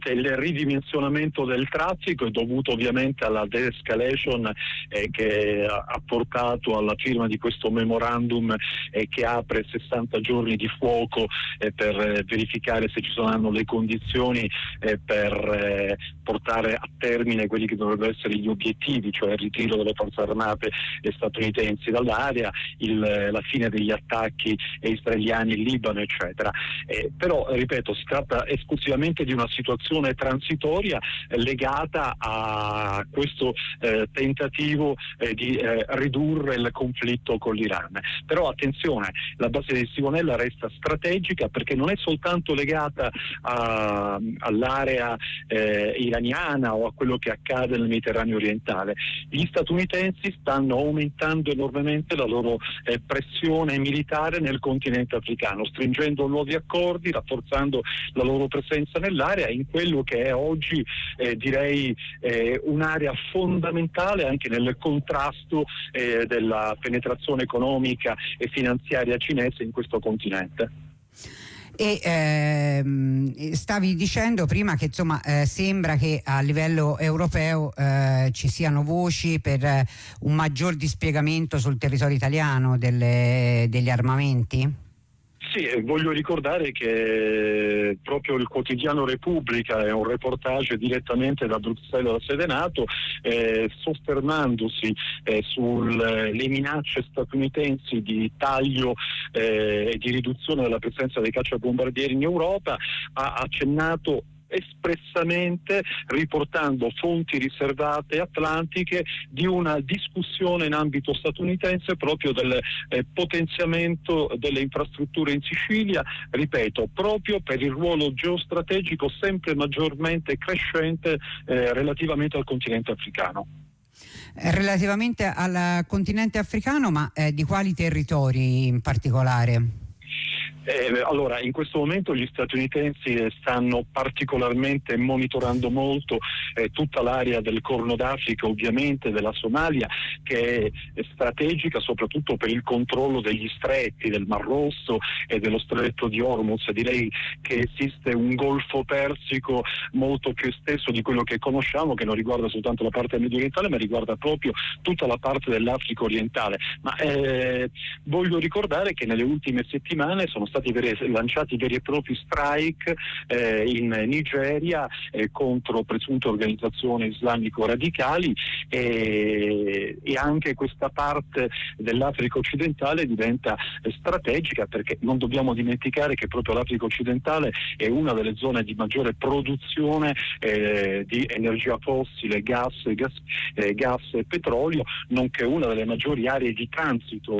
Il ridimensionamento del traffico è dovuto ovviamente alla de-escalation che ha portato alla firma di questo memorandum che apre 60 giorni di fuoco per verificare se ci saranno le condizioni per portare a termine quelli che dovrebbero essere gli obiettivi, cioè il ritiro delle forze armate statunitensi dall'area, la fine degli attacchi israeliani in Libano, eccetera. Però, ripeto, si tratta esclusivamente di una situazione transitoria legata a questo tentativo di ridurre il conflitto con l'Iran. Però attenzione, la base di Sigonella resta strategica perché non è soltanto legata all'area iraniana o a quello che accade nel Mediterraneo orientale. Gli statunitensi stanno aumentando enormemente la loro pressione militare nel continente africano, stringendo nuovi accordi, rafforzando la loro presenza nell'area in quello che è oggi direi un'area fondamentale anche nel contrasto della penetrazione economica e finanziaria cinese in questo continente. E stavi dicendo prima che insomma sembra che a livello europeo ci siano voci per un maggior dispiegamento sul territorio italiano degli armamenti? Sì, voglio ricordare che proprio il quotidiano Repubblica è un reportage direttamente da Bruxelles, dalla sede NATO, soffermandosi sulle minacce statunitensi di taglio e di riduzione della presenza dei cacciabombardieri in Europa, ha accennato espressamente, riportando fonti riservate atlantiche, di una discussione in ambito statunitense proprio del potenziamento delle infrastrutture in Sicilia, ripeto, proprio per il ruolo geostrategico sempre maggiormente crescente relativamente al continente africano. Relativamente al continente africano, ma di quali territori in particolare? Allora, in questo momento gli statunitensi stanno particolarmente monitorando molto tutta l'area del Corno d'Africa, ovviamente della Somalia, che è strategica soprattutto per il controllo degli stretti del Mar Rosso e dello Stretto di Hormuz. Direi che esiste un Golfo Persico molto più esteso di quello che conosciamo, che non riguarda soltanto la parte mediorientale, ma riguarda proprio tutta la parte dell'Africa orientale. Ma voglio ricordare che nelle ultime settimane sono stati lanciati veri e propri strike in Nigeria contro presunte organizzazioni islamico-radicali e anche questa parte dell'Africa occidentale diventa strategica, perché non dobbiamo dimenticare che proprio l'Africa occidentale è una delle zone di maggiore produzione di energia fossile, gas e petrolio, nonché una delle maggiori aree di transito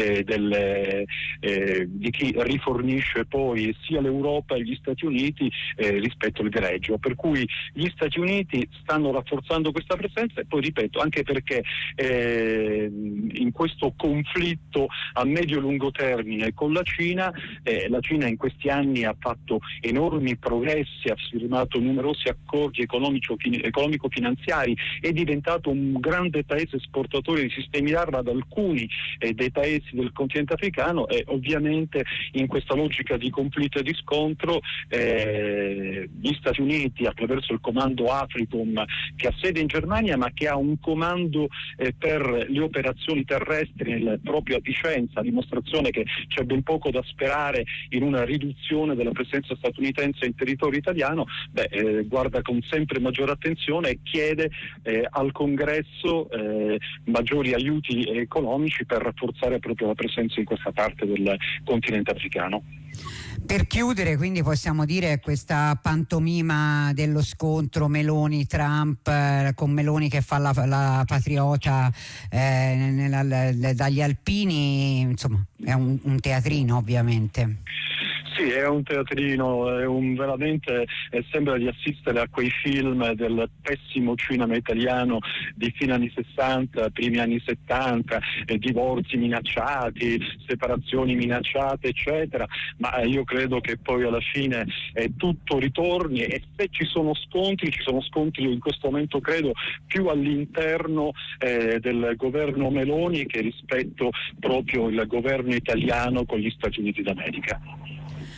di chi rifornisce poi sia l'Europa e gli Stati Uniti rispetto al greggio, per cui gli Stati Uniti stanno rafforzando questa presenza, e poi ripeto anche perché in questo conflitto a medio e lungo termine con la Cina in questi anni ha fatto enormi progressi, ha firmato numerosi accordi economico-finanziari, è diventato un grande paese esportatore di sistemi d'arma ad alcuni dei paesi del continente africano, e ovviamente in questa logica di conflitto e di scontro gli Stati Uniti, attraverso il comando Africom, che ha sede in Germania ma che ha un comando per le operazioni terrestri proprio a Vicenza, a dimostrazione che c'è ben poco da sperare in una riduzione della presenza statunitense in territorio italiano, guarda con sempre maggiore attenzione e chiede al Congresso maggiori aiuti economici per rafforzare proprio la presenza in questa parte del continente africano. Per chiudere, quindi, possiamo dire questa pantomima dello scontro Meloni-Trump, con Meloni che fa la patriota dagli alpini, insomma è un teatrino, ovviamente. Sì, è un teatrino, veramente sembra di assistere a quei film del pessimo cinema italiano di fine anni 60, primi anni 70, divorzi minacciati, separazioni minacciate, eccetera, ma io credo che poi alla fine tutto ritorni, e se ci sono scontri in questo momento credo più all'interno del governo Meloni che rispetto proprio il governo italiano con gli Stati Uniti d'America.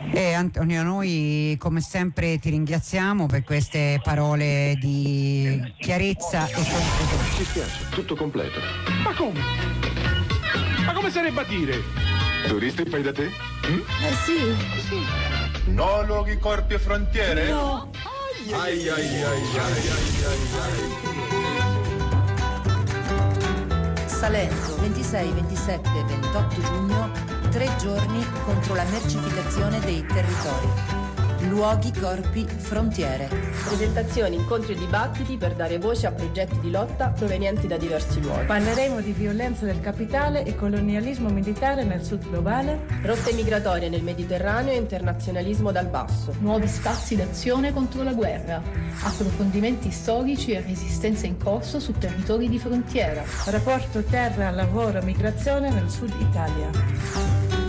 Antonio, noi come sempre ti ringraziamo per queste parole di chiarezza e concretezza. Ci spiace, tutto completo. Ma come? Ma come sarebbe a dire? Turisti fai da te? Sì. No luoghi, corpi e frontiere? No. Ai. Salento, 26, 27 e 28 giugno, 3 giorni contro la mercificazione dei territori. Luoghi, corpi, frontiere. Presentazioni, incontri e dibattiti per dare voce a progetti di lotta provenienti da diversi luoghi. Parleremo di violenza del capitale e colonialismo militare nel sud globale. Rotte migratorie nel Mediterraneo e internazionalismo dal basso. Nuovi spazi d'azione contro la guerra. Approfondimenti storici e resistenze in corso su territori di frontiera. Rapporto terra, lavoro, migrazione nel sud Italia.